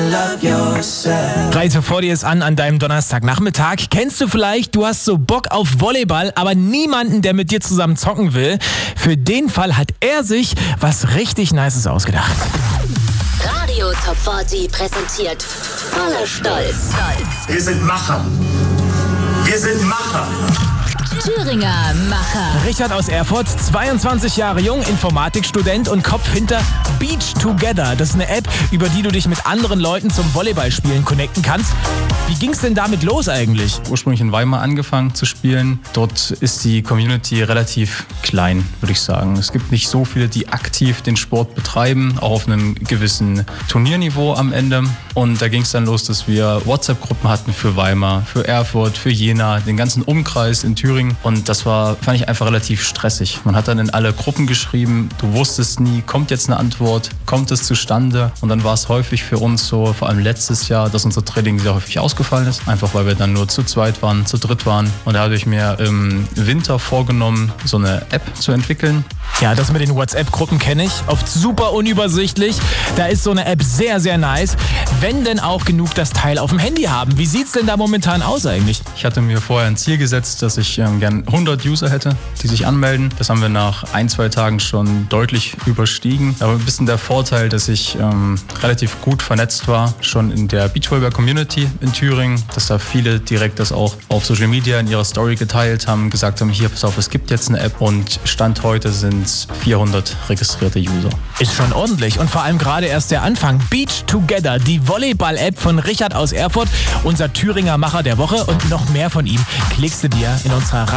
love yourself. Reite vor dir es an deinem Donnerstagnachmittag. Kennst du vielleicht, du hast so Bock auf Volleyball, aber niemanden, der mit dir zusammen zocken will. Für den Fall hat er sich was richtig Nices ausgedacht. Radio Top 40 präsentiert voller Stolz. Wir sind Macher. Wir sind Macher. Thüringer Macher. Richard aus Erfurt, 22 Jahre jung, Informatikstudent und Kopf hinter Beach Together. Das ist eine App, über die du dich mit anderen Leuten zum Volleyballspielen connecten kannst. Wie ging's denn damit los eigentlich? Ursprünglich in Weimar angefangen zu spielen. Dort ist die Community relativ klein, würde ich sagen. Es gibt nicht so viele, die aktiv den Sport betreiben, auch auf einem gewissen Turnierniveau am Ende. Und da ging es dann los, dass wir WhatsApp-Gruppen hatten für Weimar, für Erfurt, für Jena, den ganzen Umkreis in Thüringen. Und das fand ich einfach relativ stressig. Man hat dann in alle Gruppen geschrieben, du wusstest nie, kommt jetzt eine Antwort, kommt es zustande? Und dann war es häufig für uns so, vor allem letztes Jahr, dass unser Training sehr häufig ausgefallen ist. Einfach weil wir dann nur zu zweit waren, zu dritt waren. Und da habe ich mir im Winter vorgenommen, so eine App zu entwickeln. Ja, das mit den WhatsApp-Gruppen kenne ich. Oft super unübersichtlich. Da ist so eine App sehr, sehr nice. Wenn denn auch genug das Teil auf dem Handy haben. Wie sieht's denn da momentan aus eigentlich? Ich hatte mir vorher ein Ziel gesetzt, dass ich gern 100 User hätte, die sich anmelden. Das haben wir nach 1-2 Tagen schon deutlich überstiegen. Aber ein bisschen der Vorteil, dass ich relativ gut vernetzt war, schon in der Beachvolleyball-Community in Thüringen, dass da viele direkt das auch auf Social Media in ihrer Story geteilt haben, gesagt haben, hier, pass auf, es gibt jetzt eine App und Stand heute sind 400 registrierte User. Ist schon ordentlich und vor allem gerade erst der Anfang. Beach Together, die Volleyball-App von Richard aus Erfurt, unser Thüringer Macher der Woche, und noch mehr von ihm klickst du dir in unserer